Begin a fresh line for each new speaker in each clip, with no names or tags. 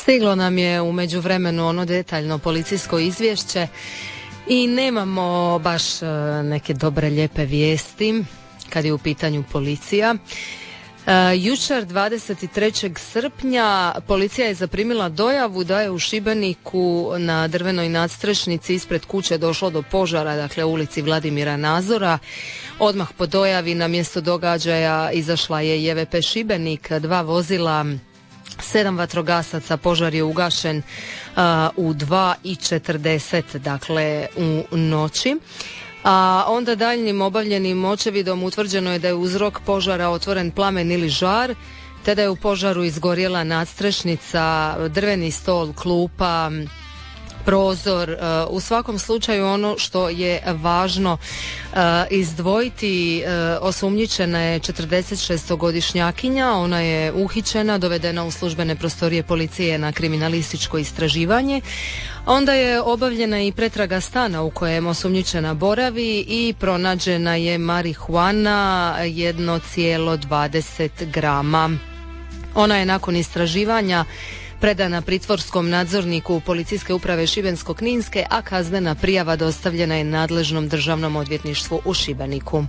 Stiglo nam je u međuvremenu ono detaljno policijsko izvješće i nemamo baš neke dobre lijepe vijesti kad je u pitanju policija. Jučer 23. srpnja policija je zaprimila dojavu da je u Šibeniku na drvenoj nadstrešnici ispred kuće došlo do požara, dakle u ulici Vladimira Nazora. Odmah po dojavi na mjesto događaja izašla je JVP Šibenik, 2 vozila, 7 vatrogasaca. Požar je ugašen u 2:40, dakle u noći. A onda daljnjim obavljenim očevidom utvrđeno je da je uzrok požara otvoren plamen ili žar, te da je u požaru izgorjela nadstrešnica, drveni stol, klupa, prozor. U svakom slučaju ono što je važno izdvojiti, osumnjičena je 46-godišnjakinja, ona je uhićena, dovedena u službene prostorije policije na kriminalističko istraživanje. Onda je obavljena i pretraga stana u kojem osumnjičena boravi i pronađena je marihuana 1,20 grama. Ona je nakon istraživanja predana pritvorskom nadzorniku Policijske uprave Šibensko-kninske, a kaznena prijava dostavljena je nadležnom državnom odvjetništvu u Šibeniku.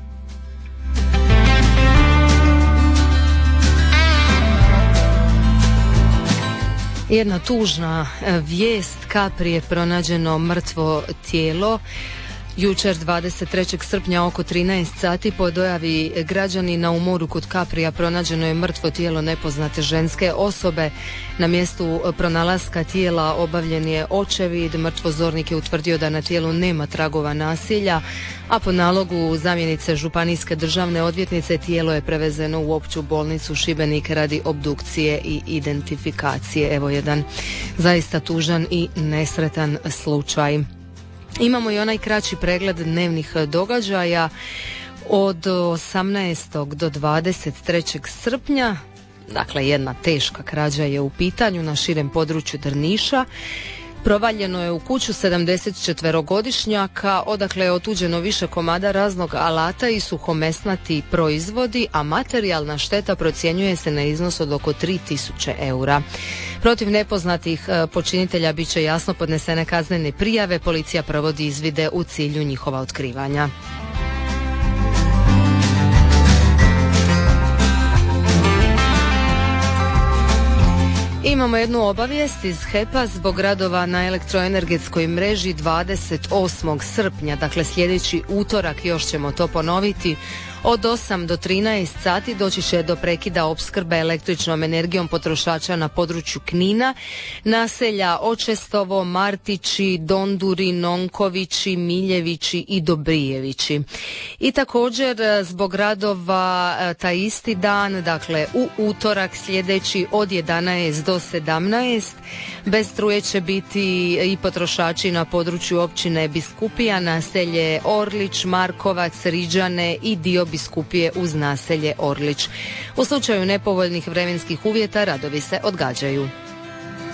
Jedna tužna vijest, Capri je pronađeno mrtvo tijelo. Jučer 23. srpnja oko 13 sati po dojavi građanina u moru kod Caprija pronađeno je mrtvo tijelo nepoznate ženske osobe. Na mjestu pronalaska tijela obavljen je očevid. Mrtvozornik je utvrdio da na tijelu nema tragova nasilja, a po nalogu zamjenice županijske državne odvjetnice tijelo je prevezeno u opću bolnicu Šibenik radi obdukcije i identifikacije. Evo jedan zaista tužan i nesretan slučaj. Imamo i onaj kraći pregled dnevnih događaja od 18. do 23. srpnja. Dakle, jedna teška krađa je u pitanju na širem području Drniša. Provaljeno je u kuću 74-godišnjaka, odakle je otuđeno više komada raznog alata i suhomesnati proizvodi, a materijalna šteta procjenjuje se na iznos od oko 3000 eura. Protiv nepoznatih počinitelja bit će jasno podnesene kaznene prijave, policija provodi izvide u cilju njihova otkrivanja. Imamo jednu obavijest iz HEP-a zbog radova na elektroenergetskoj mreži 28. srpnja, dakle sljedeći utorak, još ćemo to ponoviti, od 8 do 13 sati doći će do prekida opskrbe električnom energijom potrošača na području Knina, naselja Očestovo, Martići, Donduri, Nonkovići, Miljevići i Dobrijevići. I također zbog radova taj isti dan, dakle u utorak sljedeći od 11 do 17, bez struje će biti i potrošači na području općine Biskupija, naselje Orlić, Markovac, Riđane i dio Biskupije uz naselje Orlić. U slučaju nepovoljnih vremenskih uvjeta radovi se odgađaju.